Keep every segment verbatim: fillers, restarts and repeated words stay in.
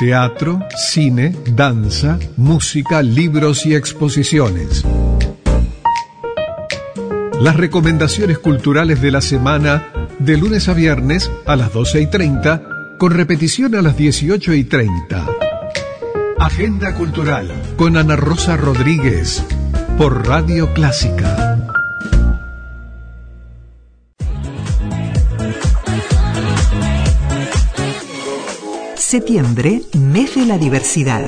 Teatro, cine, danza, música, libros y exposiciones. Las recomendaciones culturales de la semana, de lunes a viernes a las doce y treinta, con repetición a las dieciocho y treinta. Agenda Cultural con Ana Rosa Rodríguez por Radio Clásica. Septiembre, mes de la diversidad.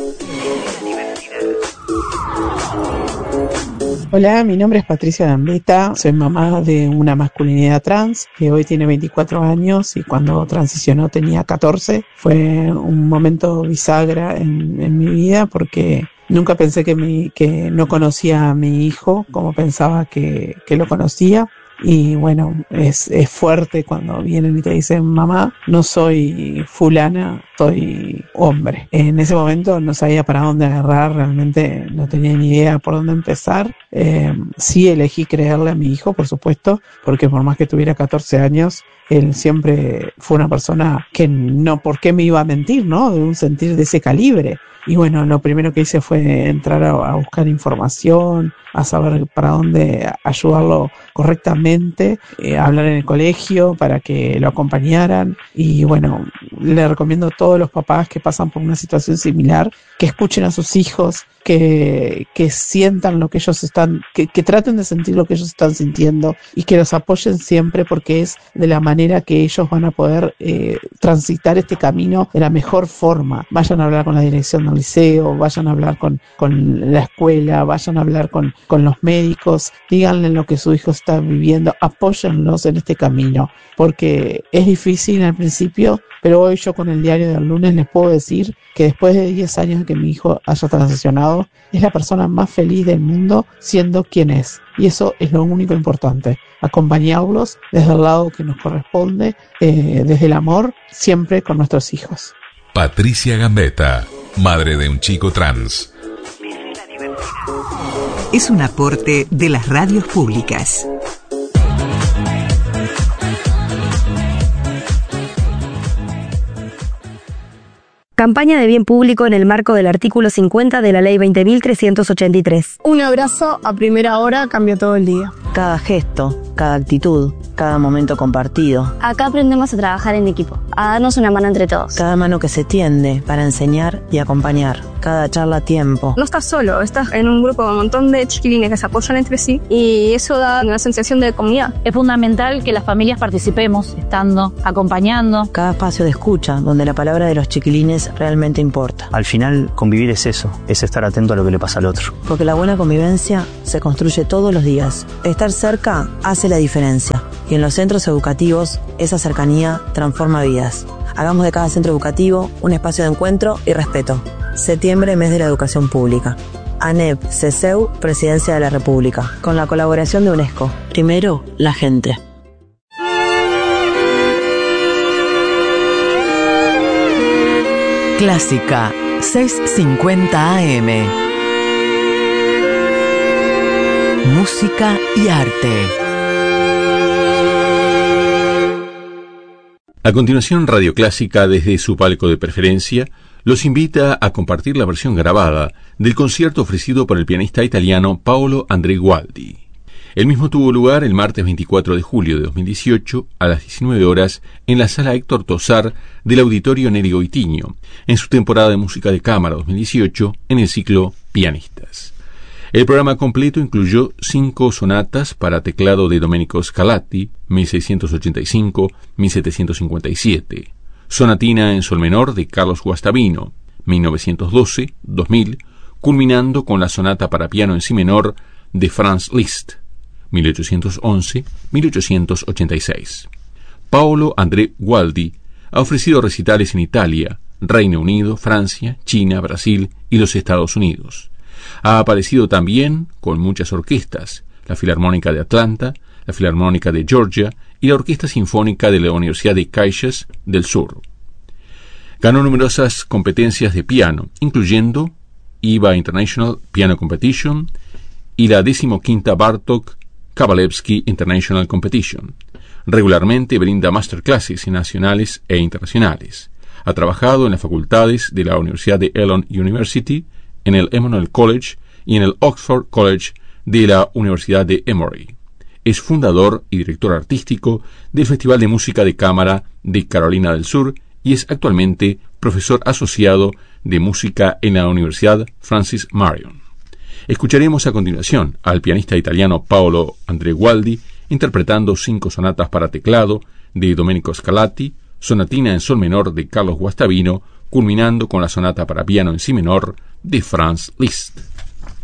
Hola, mi nombre es Patricia Gambetta, soy mamá de una masculinidad trans que hoy tiene veinticuatro años y cuando transicionó tenía catorce. Fue un momento bisagra en, en mi vida porque nunca pensé que, mi, que no conocía a mi hijo como pensaba que, que lo conocía. Y bueno, es, es fuerte cuando vienen y te dicen, mamá, no soy fulana, soy hombre. En ese momento no sabía para dónde agarrar, realmente no tenía ni idea por dónde empezar. Eh, sí elegí creerle a mi hijo, por supuesto, porque por más que tuviera catorce años, él siempre fue una persona que no, ¿por qué me iba a mentir, no? De un sentir de ese calibre. Y bueno, lo primero que hice fue entrar a, a buscar información, a saber para dónde ayudarlo correctamente, eh, hablar en el colegio para que lo acompañaran. Y bueno, le recomiendo a todos los papás que pasan por una situación similar que escuchen a sus hijos, que, que sientan lo que ellos están, que, que traten de sentir lo que ellos están sintiendo y que los apoyen siempre porque es de la manera que ellos van a poder eh, transitar este camino de la mejor forma. Vayan a hablar con la dirección del liceo, vayan a hablar con, con la escuela, vayan a hablar con, con los médicos, díganle lo que su hijo está viviendo, apóyenlos en este camino, porque es difícil al principio, pero hoy yo con el diario del lunes les puedo decir que después de diez años de que mi hijo haya transicionado, es la persona más feliz del mundo siendo quien es. Y eso es lo único importante, acompañarlos desde el lado que nos corresponde, eh, desde el amor, siempre con nuestros hijos. Patricia Gambetta, madre de un chico trans. Es un aporte de las radios públicas. Campaña de bien público en el marco del artículo cincuenta de la Ley veinte mil trescientos ochenta y tres. Un abrazo a primera hora cambia todo el día. Cada gesto, cada actitud, cada momento compartido. Acá aprendemos a trabajar en equipo, a darnos una mano entre todos. Cada mano que se tiende para enseñar y acompañar. Cada charla a tiempo. No estás solo, estás en un grupo de un montón de chiquilines que se apoyan entre sí y eso da una sensación de comunidad. Es fundamental que las familias participemos, estando, acompañando. Cada espacio de escucha, donde la palabra de los chiquilines realmente importa. Al final, convivir es eso, es estar atento a lo que le pasa al otro. Porque la buena convivencia se construye todos los días. Estar cerca hace la diferencia. Y en los centros educativos, esa cercanía transforma vidas. Hagamos de cada centro educativo un espacio de encuentro y respeto. Septiembre, mes de la educación pública. ANEP, CESEU, Presidencia de la República. Con la colaboración de UNESCO. Primero, la gente. Clásica, seiscientos cincuenta A M. Música y arte. A continuación, Radio Clásica, desde su palco de preferencia, los invita a compartir la versión grabada del concierto ofrecido por el pianista italiano Paolo André Gualdi. El mismo tuvo lugar el martes veinticuatro de julio de dos mil dieciocho a las diecinueve horas en la sala Héctor Tosar del Auditorio Neri Goitiño, en su temporada de música de cámara dos mil dieciocho en el ciclo Pianistas. El programa completo incluyó cinco sonatas para teclado de Domenico Scarlatti, mil seiscientos ochenta y cinco a mil setecientos cincuenta y siete, sonatina en sol menor de Carlos Guastavino, mil novecientos doce a dos mil, culminando con la sonata para piano en si menor de Franz Liszt, mil ochocientos once a mil ochocientos ochenta y seis. Paolo André Gualdi ha ofrecido recitales en Italia, Reino Unido, Francia, China, Brasil y los Estados Unidos. Ha aparecido también con muchas orquestas, la Filarmónica de Atlanta, la Filarmónica de Georgia y la Orquesta Sinfónica de la Universidad de Caxias del Sur. Ganó numerosas competencias de piano, incluyendo I V A International Piano Competition y la decimoquinta Bartók Kabalevsky International Competition. Regularmente brinda masterclasses nacionales e internacionales. Ha trabajado en las facultades de la Universidad de Elon University, en el Emmanuel College y en el Oxford College de la Universidad de Emory. Es fundador y director artístico del Festival de Música de Cámara de Carolina del Sur y es actualmente profesor asociado de música en la Universidad Francis Marion. Escucharemos a continuación al pianista italiano Paolo André Gualdi interpretando cinco sonatas para teclado de Domenico Scarlatti, sonatina en sol menor de Carlos Guastavino, culminando con la sonata para piano en si menor de Franz Liszt.